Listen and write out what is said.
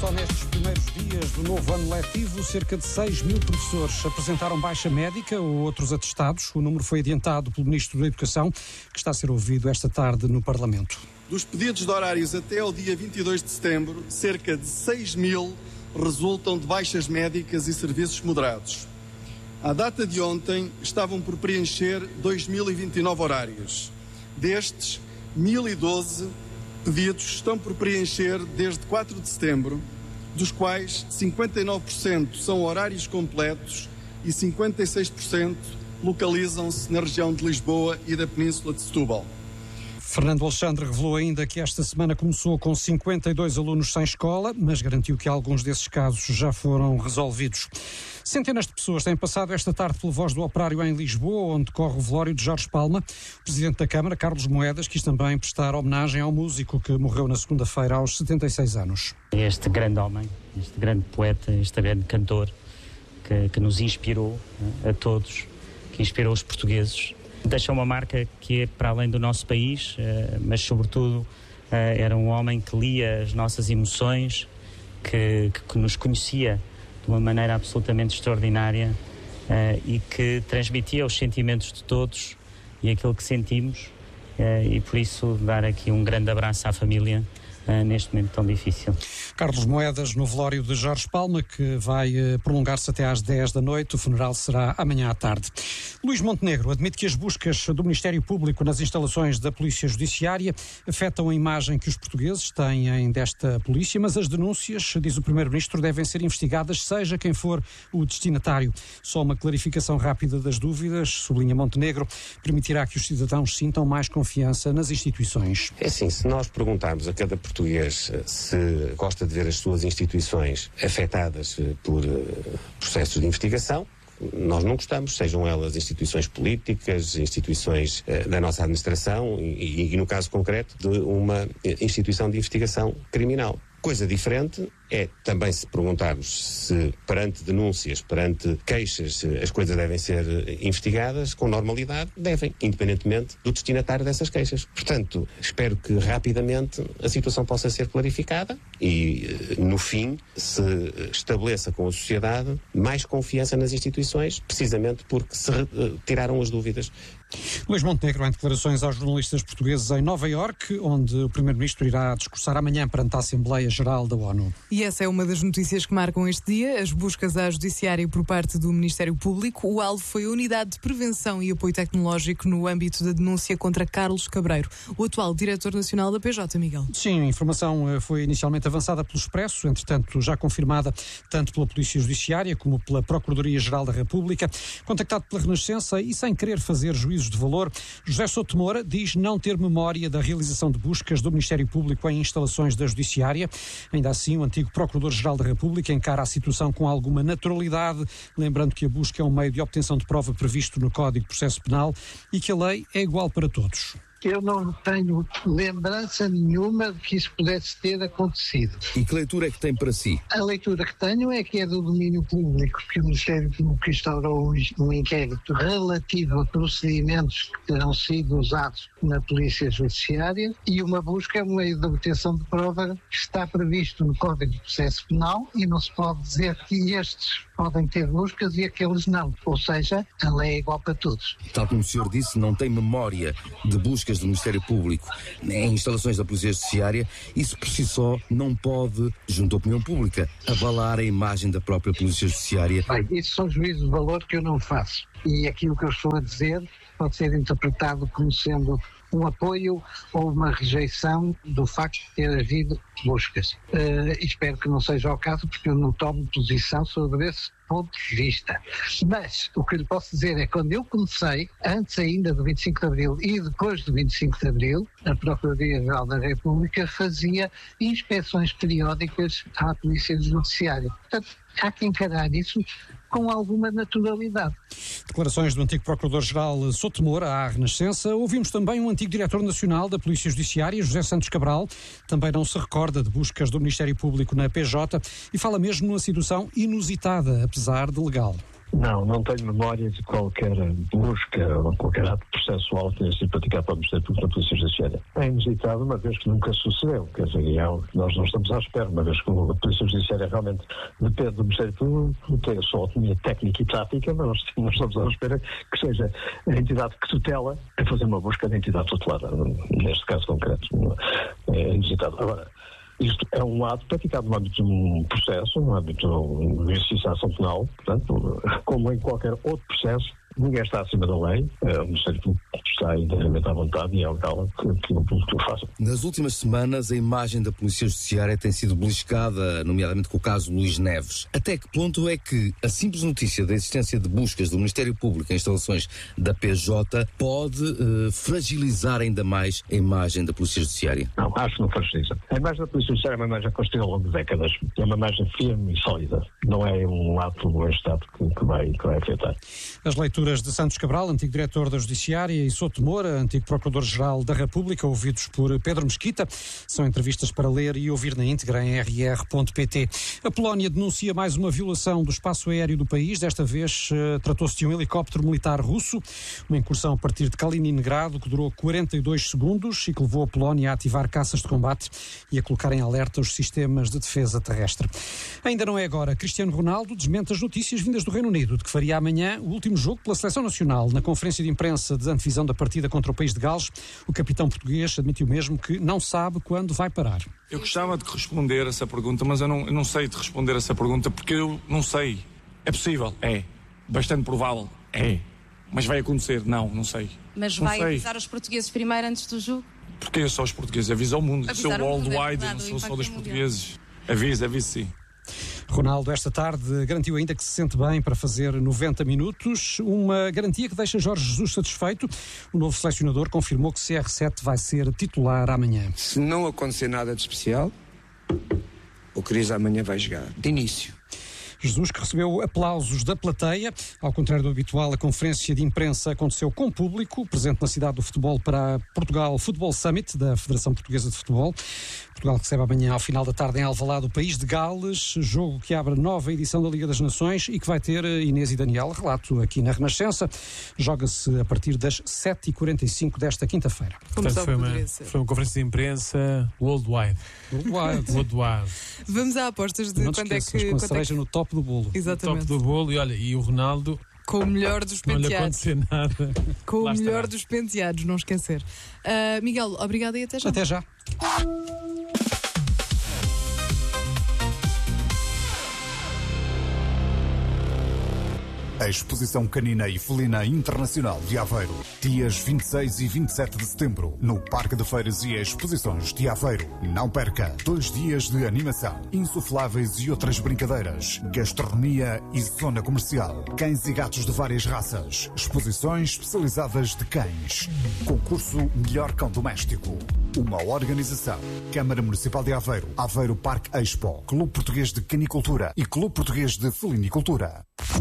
Só nestes primeiros dias do novo ano letivo, cerca de 6 mil professores apresentaram baixa médica ou outros atestados. O número foi adiantado pelo Ministro da Educação, que está a ser ouvido esta tarde no Parlamento. Dos pedidos de horários até ao dia 22 de setembro, cerca de 6 mil resultam de baixas médicas e serviços moderados. À data de ontem, estavam por preencher 2.029 horários. Destes, 1.012 pedidos estão por preencher desde 4 de setembro, dos quais 59% são horários completos e 56% localizam-se na região de Lisboa e da Península de Setúbal. Fernando Alexandre revelou ainda que esta semana começou com 52 alunos sem escola, mas garantiu que alguns desses casos já foram resolvidos. Centenas de pessoas têm passado esta tarde pela Voz do Operário em Lisboa, onde decorre o velório de Jorge Palma. O Presidente da Câmara, Carlos Moedas, quis também prestar homenagem ao músico que morreu na segunda-feira aos 76 anos. Este grande homem, este grande poeta, este grande cantor que nos inspirou a todos, que inspirou os portugueses. Deixa uma marca que é para além do nosso país, mas sobretudo era um homem que lia as nossas emoções, que nos conhecia de uma maneira absolutamente extraordinária e que transmitia os sentimentos de todos e aquilo que sentimos, e por isso dar aqui um grande abraço à família neste momento tão difícil. Carlos Moedas no velório de Jorge Palma, que vai prolongar-se até às 10 da noite. O funeral será amanhã à tarde. Luís Montenegro admite que as buscas do Ministério Público nas instalações da Polícia Judiciária afetam a imagem que os portugueses têm desta polícia, mas as denúncias, diz o Primeiro-Ministro, devem ser investigadas, seja quem for o destinatário. Só uma clarificação rápida das dúvidas, sublinha Montenegro, permitirá que os cidadãos sintam mais confiança nas instituições. É assim, se nós perguntarmos a cada português se gosta de ver as suas instituições afetadas por processos de investigação, nós não gostamos, sejam elas instituições políticas, instituições da nossa administração e no caso concreto de uma instituição de investigação criminal. Coisa diferente é também se perguntarmos se perante denúncias, perante queixas, as coisas devem ser investigadas com normalidade, devem, independentemente do destinatário dessas queixas. Portanto, espero que rapidamente a situação possa ser clarificada e, no fim, se estabeleça com a sociedade mais confiança nas instituições, precisamente porque se tiraram as dúvidas. Luís Montenegro em declarações aos jornalistas portugueses em Nova Iorque, onde o Primeiro-Ministro irá discursar amanhã perante a Assembleia Geral da ONU. E essa é uma das notícias que marcam este dia, as buscas à Judiciária por parte do Ministério Público. O alvo foi a Unidade de Prevenção e Apoio Tecnológico no âmbito da denúncia contra Carlos Cabreiro, o atual Diretor Nacional da PJ, Miguel. Sim, a informação foi inicialmente avançada pelo Expresso, entretanto já confirmada tanto pela Polícia Judiciária como pela Procuradoria-Geral da República. Contactado pela Renascença e sem querer fazer juízos de valor, José Souto Moura diz não ter memória da realização de buscas do Ministério Público em instalações da Judiciária. Ainda assim, o antigo Procurador-Geral da República encara a situação com alguma naturalidade, lembrando que a busca é um meio de obtenção de prova previsto no Código de Processo Penal e que a lei é igual para todos. Eu não tenho lembrança nenhuma de que isso pudesse ter acontecido. E que leitura é que tem para si? A leitura que tenho é que é do domínio público, que o Ministério Público instaurou um inquérito relativo a procedimentos que terão sido usados na Polícia Judiciária e uma busca é um meio de obtenção de prova que está previsto no Código de Processo Penal e não se pode dizer que estes podem ter buscas e aqueles não. Ou seja, a lei é igual para todos. Tal como o senhor disse, não tem memória de buscas do Ministério Público em instalações da Polícia Judiciária. Isso por si só não pode, junto à opinião pública, abalar a imagem da própria Polícia Judiciária. Bem, isso são juízos de valor que eu não faço. E aquilo que eu estou a dizer pode ser interpretado como sendo um apoio ou uma rejeição do facto de ter havido buscas. Espero que não seja o caso, porque eu não tomo posição sobre esse ponto de vista. Mas o que lhe posso dizer é que quando eu comecei, antes ainda do 25 de Abril e depois do 25 de Abril, a Procuradoria-Geral da República fazia inspeções periódicas à Polícia Judiciária. Portanto, há que encarar isso com alguma naturalidade. Declarações do antigo Procurador-Geral Souto Moura à Renascença. Ouvimos também um antigo Diretor Nacional da Polícia Judiciária, José Santos Cabral, também não se recorda de buscas do Ministério Público na PJ e fala mesmo numa situação inusitada, apesar de legal. Não tenho memória de qualquer busca ou qualquer ato processual que tenha sido praticado pelo Ministério Público na Polícia Judiciária. É inusitado, uma vez que nunca sucedeu. Quer dizer, nós não estamos à espera, uma vez que a Polícia Judiciária realmente depende do Ministério Público, tem a sua autonomia técnica e tática, mas nós não estamos à espera que seja a entidade que tutela a fazer uma busca da entidade tutelada, neste caso concreto. É inusitado. Agora, isto é um ato praticado no âmbito de um processo, no âmbito de exercício ação penal, portanto, como em qualquer outro processo, ninguém está acima da lei, o Ministério Público está inteiramente à vontade e é legal que o público o faça. Nas últimas semanas, a imagem da Polícia Judiciária tem sido beliscada, nomeadamente com o caso Luís Neves. Até que ponto é que a simples notícia da existência de buscas do Ministério Público em instalações da PJ pode fragilizar ainda mais a imagem da Polícia Judiciária? Não, acho que não fragiliza. A imagem da Polícia Judiciária é uma imagem construída ao longo de décadas. É uma imagem firme e sólida. Não é um ato do Estado que vai afetar. As leituras de Santos Cabral, antigo diretor da Judiciária, e Souto Moura, antigo Procurador-Geral da República, ouvidos por Pedro Mesquita, são entrevistas para ler e ouvir na íntegra em rr.pt. A Polónia denuncia mais uma violação do espaço aéreo do país. Desta vez tratou-se de um helicóptero militar russo, uma incursão a partir de Kaliningrado que durou 42 segundos e que levou a Polónia a ativar caças de combate e a colocar em alerta os sistemas de defesa terrestre. Ainda não é agora. Cristiano Ronaldo desmente as notícias vindas do Reino Unido de que faria amanhã o último jogo pela Seleção Nacional. Na conferência de imprensa de antevisão da partida contra o país de Gales, o capitão português admitiu mesmo que não sabe quando vai parar. Eu gostava de responder essa pergunta, mas eu não sei de responder essa pergunta porque eu não sei. É possível? É. Bastante provável? É. Mas vai acontecer? Não sei. Mas vai avisar os portugueses primeiro antes do jogo? Porque eu sou os portugueses, aviso ao mundo. Sou worldwide, não sou só dos portugueses. Aviso sim. Ronaldo, esta tarde, garantiu ainda que se sente bem para fazer 90 minutos, uma garantia que deixa Jorge Jesus satisfeito. O novo selecionador confirmou que CR7 vai ser titular amanhã. Se não acontecer nada de especial, o Cris amanhã vai jogar, de início. Jesus, que recebeu aplausos da plateia. Ao contrário do habitual, a conferência de imprensa aconteceu com público, presente na cidade do futebol para a Portugal Football Summit, da Federação Portuguesa de Futebol. Portugal recebe amanhã, ao final da tarde, em Alvalade, o país de Gales, jogo que abre a nova edição da Liga das Nações e que vai ter Inês e Daniel, relato aqui na Renascença. Joga-se a partir das 7h45 desta quinta-feira. Portanto, foi uma conferência de imprensa worldwide. Vamos a apostas de quando é que... com a cereja no top do bolo. Exatamente. No top do bolo e olha, e o Ronaldo... Com o melhor dos penteados. Não lhe acontecer nada. Com o melhor dos penteados, não esquecer. Miguel, obrigado e até já. Até já. A Exposição Canina e Felina Internacional de Aveiro. Dias 26 e 27 de setembro, no Parque de Feiras e Exposições de Aveiro. Não perca 2 dias de animação, insufláveis e outras brincadeiras, gastronomia e zona comercial. Cães e gatos de várias raças. Exposições especializadas de cães. Concurso Melhor Cão Doméstico. Uma organização. Câmara Municipal de Aveiro, Aveiro Parque Expo, Clube Português de Canicultura e Clube Português de Felinicultura.